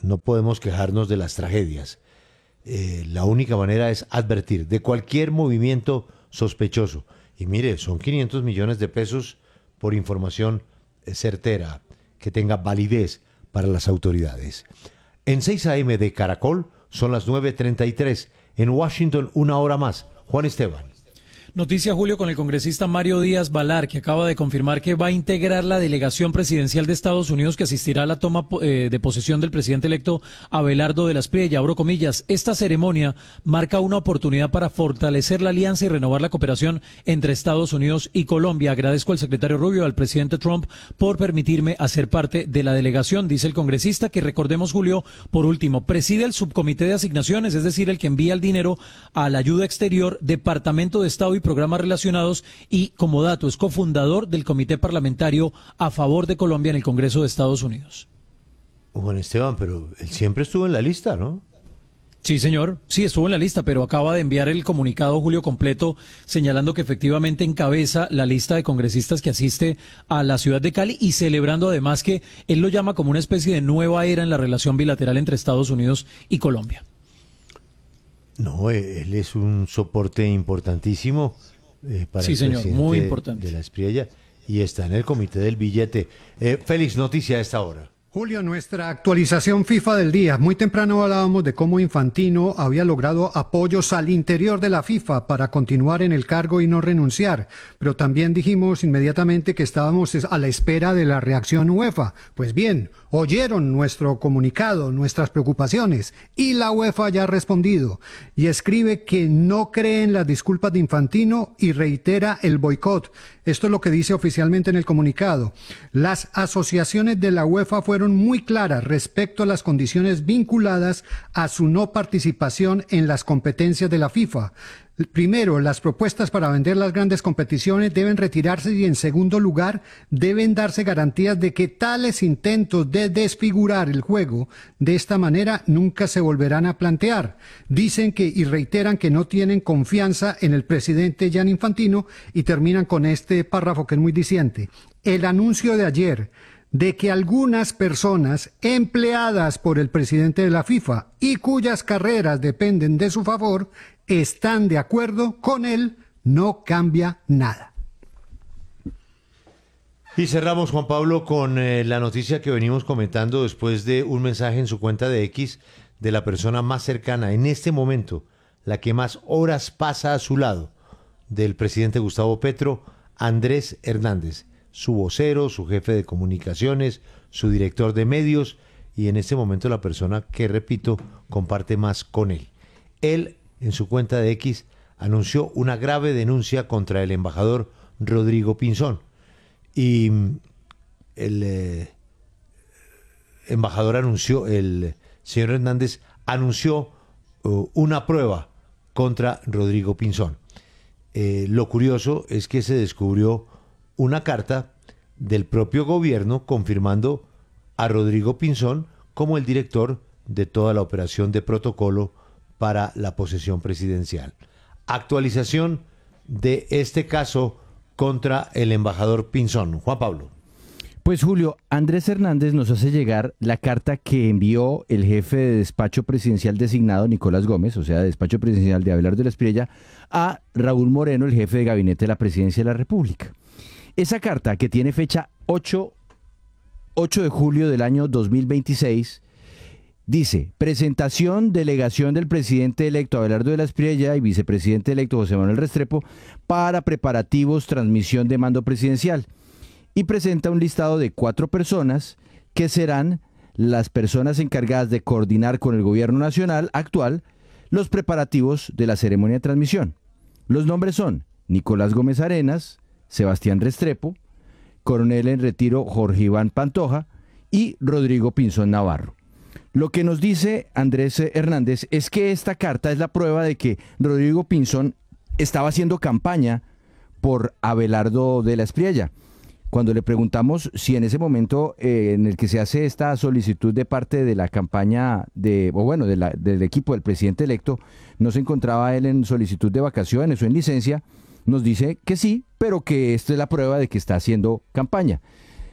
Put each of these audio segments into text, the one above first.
no podemos quejarnos de las tragedias. La única manera es advertir de cualquier movimiento sospechoso. Y mire, son 500 millones de pesos por información certera, que tenga validez para las autoridades. En 6 a.m. de Caracol son las 9:33. En Washington, 1 hora más. Juan Esteban. Noticia, Julio, con el congresista Mario Díaz Balar, que acaba de confirmar que va a integrar la delegación presidencial de Estados Unidos que asistirá a la toma de posesión del presidente electo Abelardo de la Espriella. Abro comillas, esta ceremonia marca una oportunidad para fortalecer la alianza y renovar la cooperación entre Estados Unidos y Colombia. Agradezco al secretario Rubio, al presidente Trump, por permitirme hacer parte de la delegación, dice el congresista, que recordemos, Julio, por último, preside el subcomité de asignaciones, es decir, el que envía el dinero a la ayuda exterior, Departamento de Estado y programas relacionados, y como dato es cofundador del Comité Parlamentario a favor de Colombia en el Congreso de Estados Unidos. Juan Esteban, pero él siempre estuvo en la lista, ¿no? Sí, señor, sí estuvo en la lista, pero acaba de enviar el comunicado, Julio, completo, señalando que efectivamente encabeza la lista de congresistas que asiste a la ciudad de Cali, y celebrando además que él lo llama como una especie de nueva era en la relación bilateral entre Estados Unidos y Colombia. No, él es un soporte importantísimo para sí, el señor, presidente muy importante de la Espriella, y está en el comité del billete. Félix, noticia a esta hora. Julio, nuestra actualización FIFA del día. Muy temprano hablábamos de cómo Infantino había logrado apoyos al interior de la FIFA para continuar en el cargo y no renunciar. Pero también dijimos inmediatamente que estábamos a la espera de la reacción UEFA. Pues bien, oyeron nuestro comunicado, nuestras preocupaciones, y la UEFA ya ha respondido. Y escribe que no cree en las disculpas de Infantino y reitera el boicot. Esto es lo que dice oficialmente en el comunicado. Las asociaciones de la UEFA fueron muy claras respecto a las condiciones vinculadas a su no participación en las competencias de la FIFA. Primero, las propuestas para vender las grandes competiciones deben retirarse, y en segundo lugar, deben darse garantías de que tales intentos de desfigurar el juego de esta manera nunca se volverán a plantear. Dicen que y reiteran que no tienen confianza en el presidente Gianni Infantino, y terminan con este párrafo que es muy diciente. El anuncio de ayer de que algunas personas empleadas por el presidente de la FIFA y cuyas carreras dependen de su favor están de acuerdo con él, no cambia nada. Y cerramos, Juan Pablo, con la noticia que venimos comentando después de un mensaje en su cuenta de X de la persona más cercana en este momento, la que más horas pasa a su lado, del presidente Gustavo Petro, Andrés Hernández, su vocero, su jefe de comunicaciones, su director de medios, y en este momento la persona que, repito, comparte más con él. Él, en su cuenta de X, anunció una grave denuncia contra el embajador Rodrigo Pinzón. Y el señor Hernández anunció una prueba contra Rodrigo Pinzón. Lo curioso es que se descubrió una carta del propio gobierno confirmando a Rodrigo Pinzón como el director de toda la operación de protocolo para la posesión presidencial. Actualización de este caso contra el embajador Pinzón. Juan Pablo. Pues Julio, Andrés Hernández nos hace llegar la carta que envió el jefe de despacho presidencial designado, Nicolás Gómez, o sea, despacho presidencial de Abelardo de la Espriella, a Raúl Moreno, el jefe de gabinete de la presidencia de la República. Esa carta, que tiene fecha 8 de julio del año 2026, dice: presentación, delegación del presidente electo Abelardo de la Espriella y vicepresidente electo José Manuel Restrepo para preparativos, transmisión de mando presidencial. Y presenta un listado de 4 personas que serán las personas encargadas de coordinar con el gobierno nacional actual los preparativos de la ceremonia de transmisión. Los nombres son Nicolás Gómez Arenas, Sebastián Restrepo, coronel en retiro Jorge Iván Pantoja y Rodrigo Pinzón Navarro. Lo que nos dice Andrés Hernández es que esta carta es la prueba de que Rodrigo Pinzón estaba haciendo campaña por Abelardo de la Espriella. Cuando le preguntamos si en ese momento en el que se hace esta solicitud de parte de la campaña del equipo del presidente electo, no se encontraba él en solicitud de vacaciones o en licencia, nos dice que sí, pero que esta es la prueba de que está haciendo campaña.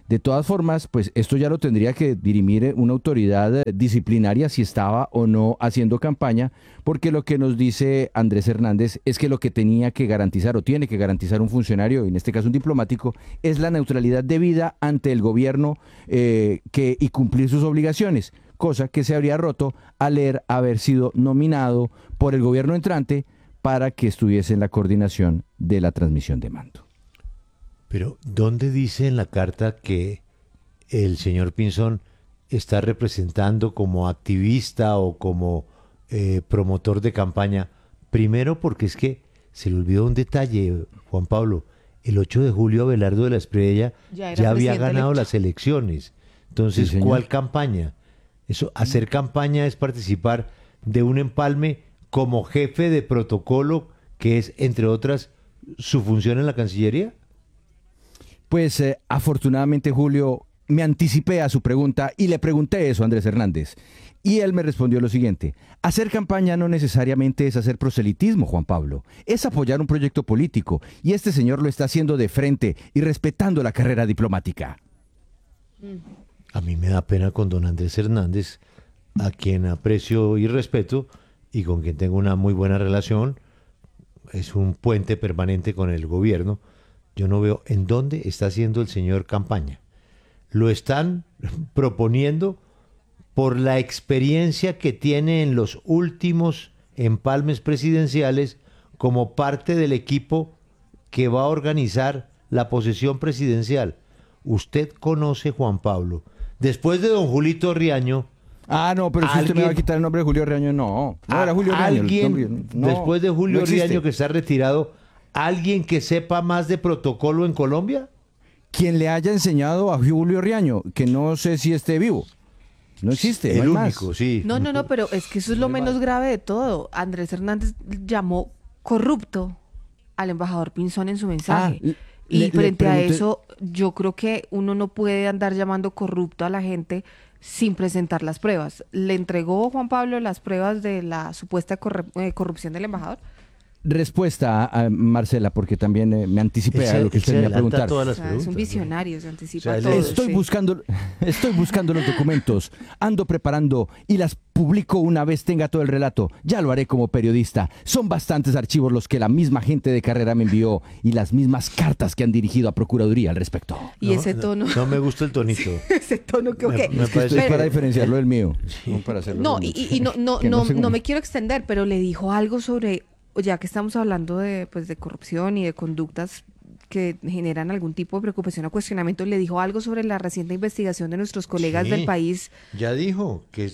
De todas formas, pues esto ya lo tendría que dirimir una autoridad disciplinaria si estaba o no haciendo campaña, porque lo que nos dice Andrés Hernández es que lo que tenía que garantizar o tiene que garantizar un funcionario, en este caso un diplomático, es la neutralidad debida ante el gobierno y cumplir sus obligaciones, cosa que se habría roto al haber sido nominado por el gobierno entrante para que estuviese en la coordinación de la transmisión de mando. Pero, ¿dónde dice en la carta que el señor Pinzón está representando como activista o como promotor de campaña? Primero, porque es que se le olvidó un detalle, Juan Pablo. El 8 de julio Abelardo de la Espriella ya había ganado las elecciones. Entonces, Sí, señor. ¿cuál campaña? Eso, hacer campaña es participar de un empalme como jefe de protocolo, que es, entre otras, su función en la Cancillería. Pues afortunadamente, Julio, me anticipé a su pregunta y le pregunté eso a Andrés Hernández. Y él me respondió lo siguiente: hacer campaña no necesariamente es hacer proselitismo, Juan Pablo, es apoyar un proyecto político, y este señor lo está haciendo de frente y respetando la carrera diplomática. A mí me da pena con don Andrés Hernández, a quien aprecio y respeto y con quien tengo una muy buena relación. Es un puente permanente con el gobierno. Yo no veo en dónde está haciendo el señor campaña. Lo están proponiendo por la experiencia que tiene en los últimos empalmes presidenciales como parte del equipo que va a organizar la posesión presidencial. Usted conoce, Juan Pablo, después de don Julito Riaño. Ah, no, pero si usted me va a quitar el nombre de Julio Riaño, no. No era Julio Riaño. Alguien, no, después de Julio no existe. Riaño, que está retirado, ¿alguien que sepa más de protocolo en Colombia? Quien le haya enseñado a Julio Riaño, que no sé si esté vivo. No existe, no hay El más. único, sí. No, pero es que eso es lo menos grave de todo. Andrés Hernández llamó corrupto al embajador Pinzón en su mensaje. Y frente a eso, yo creo que uno no puede andar llamando corrupto a la gente sin presentar las pruebas. ¿Le entregó Juan Pablo las pruebas de la supuesta corrupción del embajador? Respuesta a Marcela, porque también me anticipé a lo que usted me iba a preguntar. O sea, es un visionario, se anticipa O sea, todo. Estoy buscando los documentos, ando preparando y las publico una vez tenga todo el relato. Ya lo haré como periodista. Son bastantes archivos los que la misma gente de carrera me envió y las mismas cartas que han dirigido a Procuraduría al respecto. Y ese tono. No me gusta el tonito. Ese tono que, ok. Me parece Esto es para diferenciarlo del mío. No para hacerlo No, del y mío. no me quiero extender, pero le dijo algo sobre, ya que estamos hablando de, pues, de corrupción y de conductas que generan algún tipo de preocupación o cuestionamiento, le dijo algo sobre la reciente investigación de nuestros colegas Sí, del país. Ya dijo que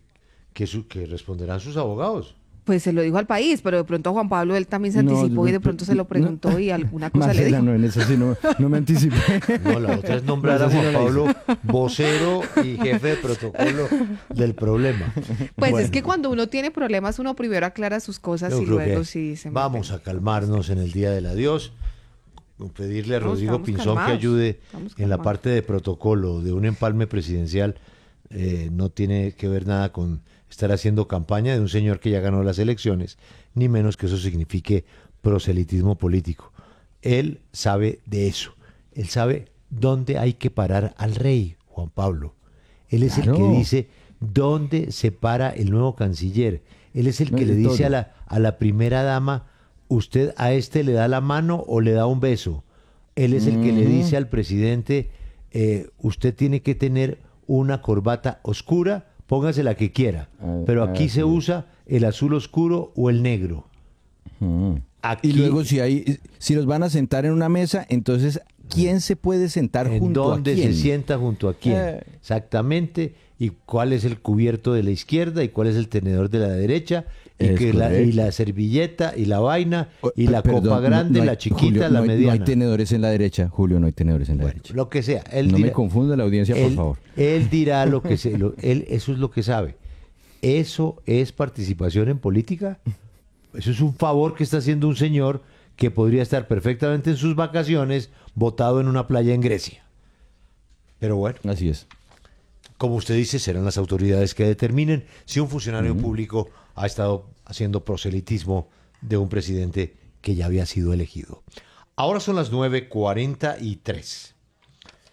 responderán sus abogados. Pues se lo dijo al país, pero de pronto a Juan Pablo él también se No, anticipó y de pronto se lo preguntó y alguna cosa le Marcela, dijo. no, en eso sí no me anticipé. No, la otra es nombrar a Esa sí Juan no la Pablo vocero y jefe de protocolo del problema. Pues Bueno, es que cuando uno tiene problemas, uno primero aclara sus cosas yo y creo luego que sí se vamos a calmarnos en el Día del Adiós, pedirle a No, Rodrigo estamos Pinzón que calmados, ayude estamos en la calmados. parte de protocolo de un empalme presidencial. No tiene que ver nada con estar haciendo campaña de un señor que ya ganó las elecciones, ni menos que eso signifique proselitismo político. Él sabe de eso, él sabe dónde hay que parar al rey, Juan Pablo. Él es el Claro. que dice dónde se para el nuevo canciller. Él es el No, que de le dice todo. a la primera dama, usted a este le da la mano o le da un beso. Él es el que le dice al presidente, usted tiene que tener una corbata oscura, póngase la que quiera, pero aquí se usa el azul oscuro o el negro. Aquí, Y luego si los van a sentar en una mesa, entonces ¿quién se puede sentar ¿en junto a dónde quién? se sienta junto a quién? Exactamente, y cuál es el cubierto de la izquierda y cuál es el tenedor de la derecha, y, Es y correcto. la servilleta y la vaina y Pe- la perdón, copa grande, no hay- la chiquita, Julio, la no hay- mediana. No hay tenedores en la derecha, Julio, no hay tenedores en la Bueno, derecha. lo que sea. Él No dirá, me confunda la audiencia, por él, favor. él dirá lo que eso es lo que sabe. ¿Eso es participación en política? Eso es un favor que está haciendo un señor que podría estar perfectamente en sus vacaciones botado en una playa en Grecia. Pero bueno, Así es. como usted dice, serán las autoridades que determinen si un funcionario público ha estado haciendo proselitismo de un presidente que ya había sido elegido. Ahora son las 9:43.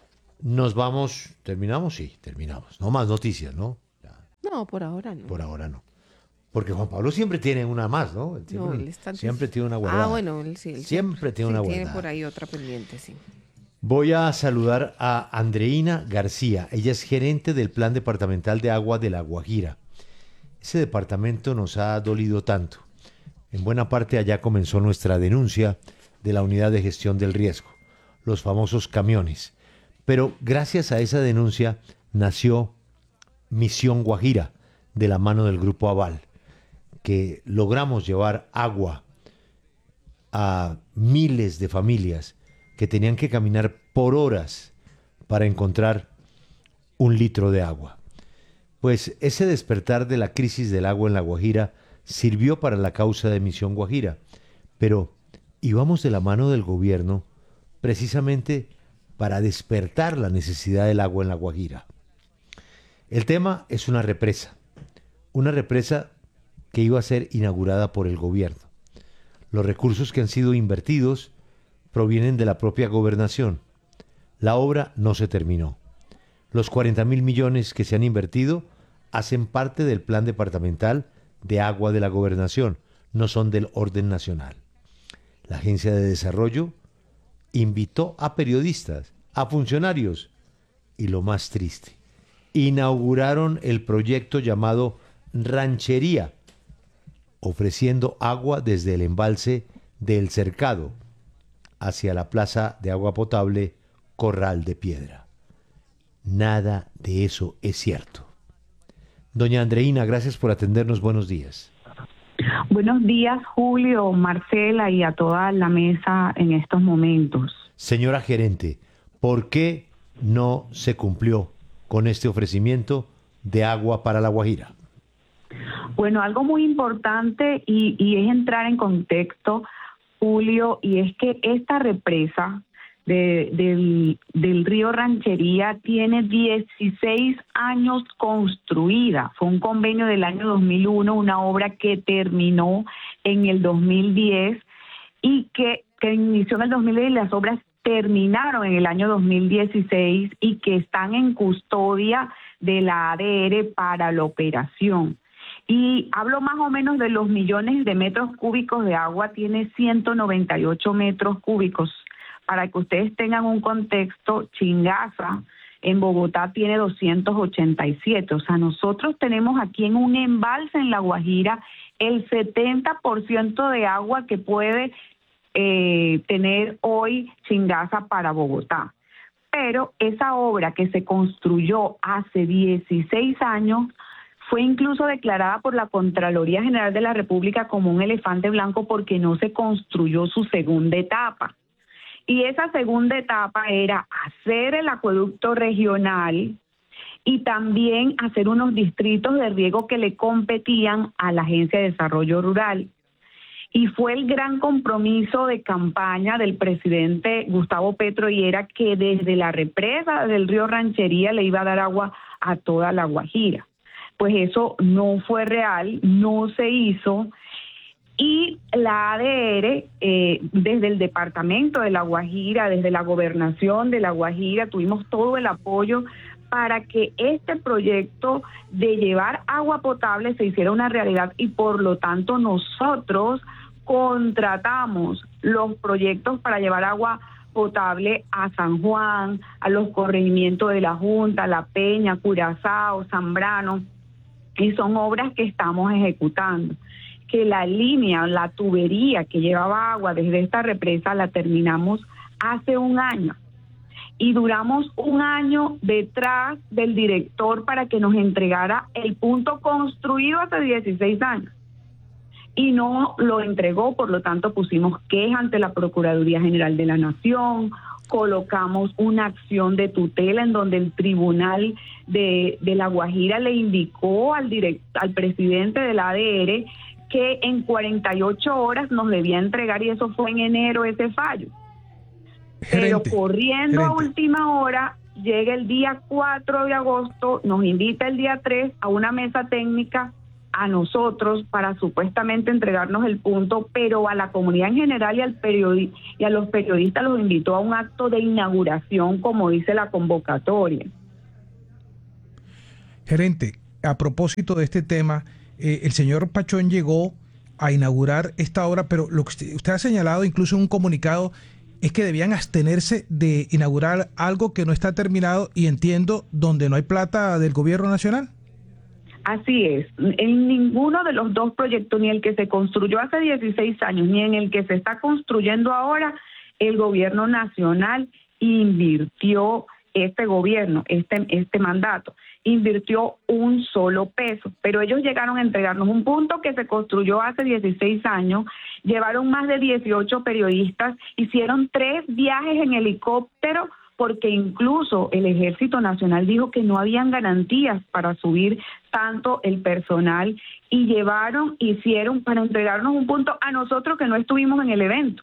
Nos vamos, terminamos, sí, terminamos. No más noticias, ¿no? Ya, No, por ahora no. por ahora no. Porque Juan Pablo siempre tiene una más, ¿no? Él No, él está siempre tiene una guardada. Ah, bueno, él sí. Siempre tiene una tiene guardada. por ahí otra pendiente, sí. Voy a saludar a Andreina García. Ella es gerente del Plan Departamental de Agua de La Guajira. Ese departamento nos ha dolido tanto. En buena parte allá comenzó nuestra denuncia de la unidad de gestión del riesgo, los famosos camiones. Pero gracias a esa denuncia nació Misión Guajira, de la mano del Grupo Aval, que logramos llevar agua a miles de familias que tenían que caminar por horas para encontrar un litro de agua. Pues ese despertar de la crisis del agua en La Guajira sirvió para la causa de Misión Guajira, pero íbamos de la mano del gobierno precisamente para despertar la necesidad del agua en La Guajira. El tema es una represa que iba a ser inaugurada por el gobierno. Los recursos que han sido invertidos provienen de la propia gobernación. La obra no se terminó. Los 40.000 millones que se han invertido hacen parte del Plan Departamental de Agua de la Gobernación, no son del orden nacional. La Agencia de Desarrollo invitó a periodistas, a funcionarios y lo más triste, inauguraron el proyecto llamado Ranchería, ofreciendo agua desde el embalse del Cercado hacia la plaza de agua potable Corral de Piedra. Nada de eso es cierto. Doña Andreina, gracias por atendernos. Buenos días. Buenos días, Julio, Marcela y a toda la mesa en estos momentos. Señora gerente, ¿por qué no se cumplió con este ofrecimiento de agua para La Guajira? Bueno, algo muy importante y es entrar en contexto, Julio, y es que esta represa del río Ranchería tiene 16 años construida. Fue un convenio del año 2001, una obra que terminó en el 2010 y que inició en el 2010 y las obras terminaron en el año 2016 y que están en custodia de la ADR para la operación. Y hablo más o menos de los millones de metros cúbicos de agua, tiene 198 metros cúbicos. Para que ustedes tengan un contexto, Chingaza en Bogotá tiene 287. O sea, nosotros tenemos aquí en un embalse en La Guajira el 70% de agua que puede tener hoy Chingaza para Bogotá. Pero esa obra que se construyó hace 16 años fue incluso declarada por la Contraloría General de la República como un elefante blanco porque no se construyó su segunda etapa. Y esa segunda etapa era hacer el acueducto regional y también hacer unos distritos de riego que le competían a la Agencia de Desarrollo Rural. Y fue el gran compromiso de campaña del presidente Gustavo Petro y era que desde la represa del río Ranchería le iba a dar agua a toda La Guajira. Pues eso no fue real, no se hizo. Y la ADR, desde el departamento de La Guajira, desde la gobernación de La Guajira, tuvimos todo el apoyo para que este proyecto de llevar agua potable se hiciera una realidad y por lo tanto nosotros contratamos los proyectos para llevar agua potable a San Juan, a los corregimientos de La Junta, La Peña, Curazao, Zambrano, y son obras que estamos ejecutando. Que la línea, la tubería que llevaba agua desde esta represa la terminamos hace un año. Y duramos un año detrás del director para que nos entregara el punto construido hace 16 años. Y no lo entregó, por lo tanto pusimos queja ante la Procuraduría General de la Nación, colocamos una acción de tutela en donde el Tribunal de La Guajira le indicó al presidente de la ADR que en 48 horas nos debía entregar y eso fue en enero ese fallo. Pero corriendo a última hora, llega el día 4 de agosto, nos invita el día 3 a una mesa técnica a nosotros para supuestamente entregarnos el punto, pero a la comunidad en general y a los periodistas los invitó a un acto de inauguración, como dice la convocatoria. Gerente, a propósito de este tema, el señor Pachón llegó a inaugurar esta obra, pero lo que usted ha señalado incluso en un comunicado es que debían abstenerse de inaugurar algo que no está terminado y entiendo donde no hay plata del gobierno nacional. Así es, en ninguno de los dos proyectos, ni el que se construyó hace 16 años, ni en el que se está construyendo ahora, el gobierno nacional invirtió, este gobierno, este mandato, invirtió un solo peso, pero ellos llegaron a entregarnos un punto que se construyó hace 16 años, llevaron más de 18 periodistas, hicieron 3 viajes en helicóptero, porque incluso el Ejército Nacional dijo que no habían garantías para subir tanto el personal y hicieron para entregarnos un punto a nosotros que no estuvimos en el evento.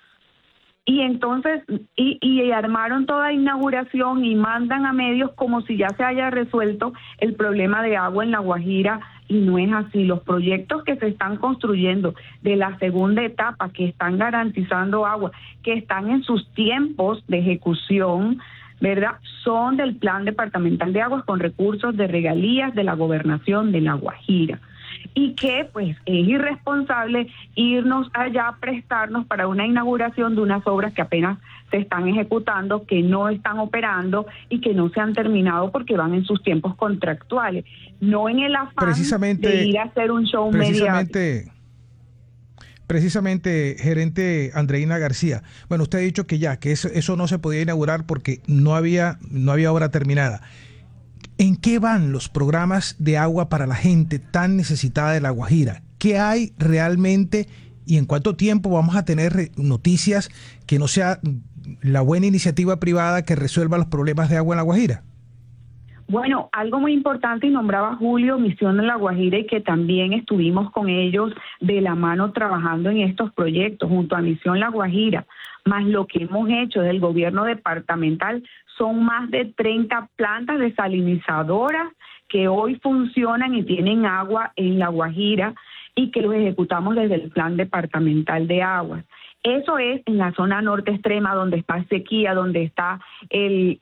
Y entonces, y armaron toda inauguración y mandan a medios como si ya se haya resuelto el problema de agua en La Guajira, y no es así. Los proyectos que se están construyendo de la segunda etapa, que están garantizando agua, que están en sus tiempos de ejecución, ¿verdad?, son del Plan Departamental de Aguas con recursos de regalías de la Gobernación de La Guajira. Y que pues es irresponsable irnos allá a prestarnos para una inauguración de unas obras que apenas se están ejecutando, que no están operando y que no se han terminado porque van en sus tiempos contractuales, no en el afán de ir a hacer un show mediático. Precisamente, gerente Andreina García, bueno, usted ha dicho que eso no se podía inaugurar porque no había obra terminada. ¿En qué van los programas de agua para la gente tan necesitada de La Guajira? ¿Qué hay realmente y en cuánto tiempo vamos a tener noticias que no sea la buena iniciativa privada que resuelva los problemas de agua en La Guajira? Bueno, algo muy importante, y nombraba Julio Misión en La Guajira, y que también estuvimos con ellos de la mano trabajando en estos proyectos junto a Misión La Guajira, más lo que hemos hecho del gobierno departamental. Son más de 30 plantas desalinizadoras que hoy funcionan y tienen agua en La Guajira y que los ejecutamos desde el Plan Departamental de Aguas. Eso es en la zona norte extrema, donde está sequía, donde está el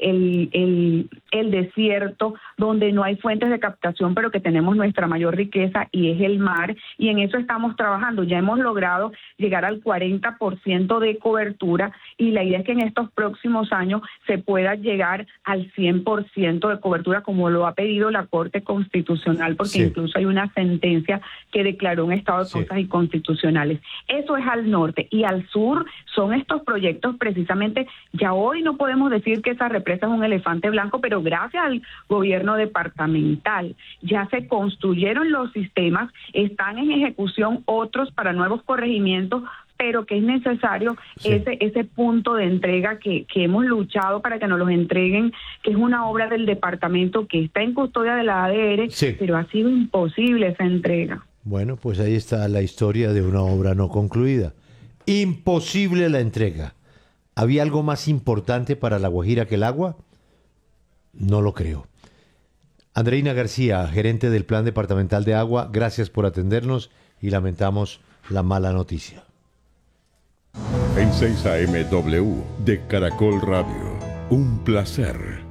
desierto, donde no hay fuentes de captación, pero que tenemos nuestra mayor riqueza y es el mar, y en eso estamos trabajando. Ya hemos logrado llegar al 40% de cobertura y la idea es que en estos próximos años se pueda llegar al 100% de cobertura, como lo ha pedido la Corte Constitucional, porque incluso hay una sentencia que declaró un estado de cosas inconstitucionales. Eso es al norte, y al sur son estos proyectos precisamente. Ya hoy no podemos decir que esa represa es un elefante blanco, pero gracias al gobierno departamental ya se construyeron los sistemas, están en ejecución otros para nuevos corregimientos, pero que es necesario ese punto de entrega que hemos luchado para que nos los entreguen, que es una obra del departamento que está en custodia de la ADR, pero ha sido imposible esa entrega. Bueno, pues ahí está la historia de una obra no concluida. Imposible la entrega. ¿Había algo más importante para La Guajira que el agua? No lo creo. Andreina García, gerente del Plan Departamental de Agua, gracias por atendernos y lamentamos la mala noticia. En 6 AM W de Caracol Radio, un placer.